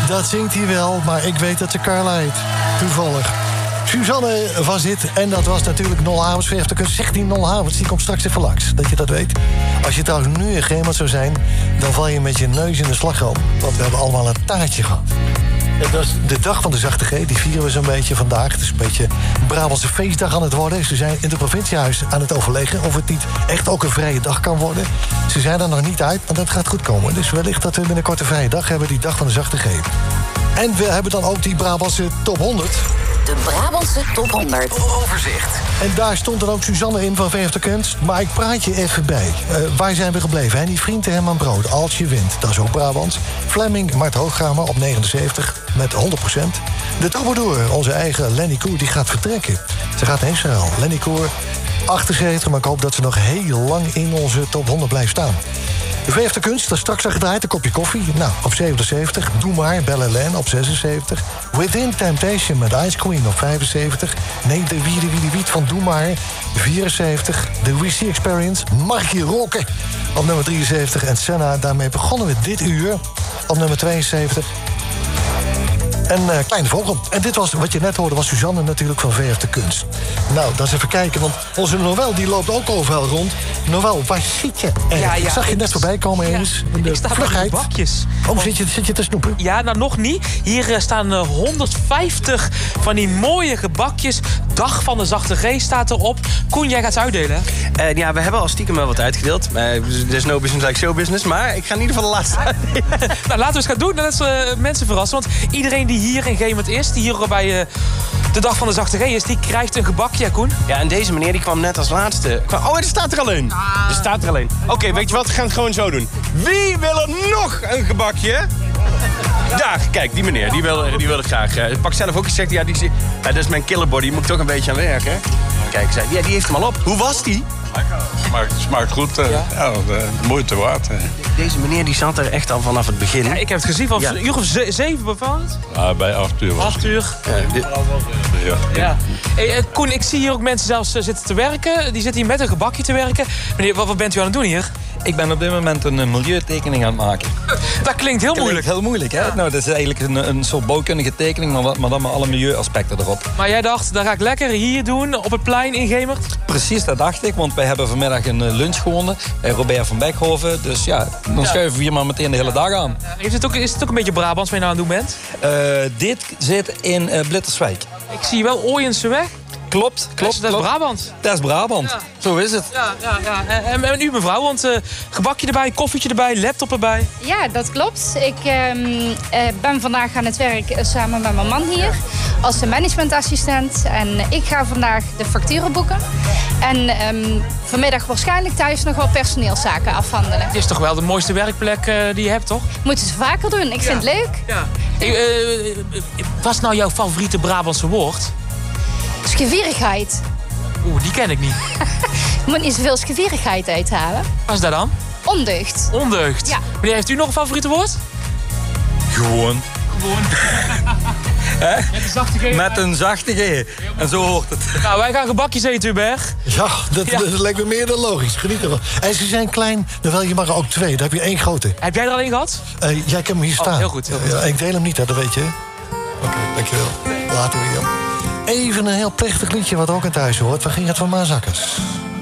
Dat zingt hij wel, maar ik weet dat ze Carla heet. Toevallig. Suzanne was dit. En dat was natuurlijk Nol Havens. Zegt die Nol Havens, die komt straks even langs. Dat je dat weet. Als je trouwens nu in Gemert zou zijn, dan val je met je neus in de slagroom. Want we hebben allemaal een taartje gehad. En dat is de dag van de Zachte G. Die vieren we zo'n beetje vandaag. Het is een beetje een Brabantse feestdag aan het worden. Ze zijn in het provinciehuis aan het overleggen of het niet echt ook een vrije dag kan worden. Ze zijn er nog niet uit, maar dat gaat goed komen. Dus wellicht dat we binnenkort een vrije dag hebben, die dag van de Zachte G. En we hebben dan ook die Brabantse top 100. De Brabantse top 100. Overzicht. En daar stond dan ook Suzanne in van Veertig Kunst. Maar ik praat je even bij. Waar zijn we gebleven? Hè? Die vriend Herman Brood, Als je wint. Dat is ook Brabants. Fleming, Mart Hoogkamer op 79 met 100%. De troubadour, onze eigen Lenny Koer, die gaat vertrekken. Ze gaat naar Israël. Lenny Koer, 78, maar ik hoop dat ze nog heel lang in onze top 100 blijft staan. De Veertig Kunst, dat straks al gedraaid, een kopje koffie. Nou, op 77. Doe maar, Belle Hélène op 76. Within Temptation met Ice Queen op 75. Nee, de Wiet van Doe maar, 74. De We See Experience, mag je rocken, op nummer 73. En Senna, daarmee begonnen we dit uur op nummer 72. En Kleine Vogel. En dit was, wat je net hoorde, was Suzanne natuurlijk van VF Kunst. Nou, dat is even kijken, want onze Noël die loopt ook overal rond. Noël, waar zit je? Ik zag je net voorbij komen eens. Ja, ik sta bij die bakjes. Oh, zit je te snoepen? Ja, nou nog niet. Hier staan 150 van die mooie gebakjes. Dag van de Zachte G staat erop. Koen, jij gaat ze uitdelen? Ja, we hebben al stiekem wel wat uitgedeeld. There's no business like show business. Maar ik ga in ieder geval de laatste uitdelen. Nou, laten we eens gaan doen. Dat is mensen verrassen. Want iedereen die hier in Gemert is, die hier bij de Dag van de Zachte G is, die krijgt een gebakje, Koen. Ja, en deze meneer die kwam net als laatste. Oh, er staat er al een. Er staat er al een. Oké, weet je wat? We gaan het gewoon zo doen. Wie wil er nog een gebakje? Daar, kijk, die meneer, die wil ik graag. Pak zelf ook eens, zegt hij, dat is mijn killerbody, moet ik toch een beetje aan werken. Kijk, die heeft hem al op. Hoe was die? Smaakt goed. Ja, de moeite waard. Deze meneer die zat er echt al vanaf het begin. Ja, ik heb het gezien van een uur of 7 bevat. Bij 8 uur was 8 uur. Ja. Hey, Koen, ik zie hier ook mensen zelfs zitten te werken. Die zitten hier met een gebakje te werken. Meneer, wat bent u aan het doen hier? Ik ben op dit moment een milieutekening aan het maken. Dat klinkt heel moeilijk. Heel moeilijk, hè? Ja. Nou, dat is eigenlijk een soort bouwkundige tekening, maar dan met alle milieuaspecten erop. Maar jij dacht, dat ga ik lekker hier doen, op het plein in Gemert? Precies, dat dacht ik, want wij hebben vanmiddag een lunch gewonnen bij Robert van Beckhoven. Dus ja, dan schuiven we hier maar meteen de hele dag aan. Is het ook een beetje Brabants waar je nou aan het doen bent? Dit zit in Blitterswijk. Ik zie wel Ooyense weg. Klopt. Dat is Brabant. Dat is Brabant, ja. Zo is het. Ja. En u mevrouw, want gebakje erbij, koffietje erbij, laptop erbij. Ja, dat klopt. Ik ben vandaag aan het werk samen met mijn man hier als de managementassistent. En ik ga vandaag de facturen boeken. En vanmiddag waarschijnlijk thuis nog wel personeelszaken afhandelen. Het is toch wel de mooiste werkplek die je hebt, toch? Moeten ze vaker doen. Ik vind het leuk. Ja. Wat is nou jouw favoriete Brabantse woord? Schevierigheid. Oeh, die ken ik niet. Je moet niet zoveel schevierigheid uithalen. Wat is dat dan? Ondeugd. Ondeugd. Ja. Meneer, heeft u nog een favoriete woord? Gewoon. Met een zachte G. Met een zachte G. En zo hoort het. Nou, wij gaan gebakjes eten, Hubert. Ja, dat lijkt me meer dan logisch. Geniet ervan. En ze zijn klein, dan je mag er ook 2. Dan heb je 1 grote. Heb jij er al 1 gehad? Jij kan hem hier staan. Heel goed. Ik deel hem niet, hè, dat weet je. Oké, dankjewel. Later weer. Even een heel plechtig liedje wat ook in thuis hoort. Waar ging het van Maasakkers?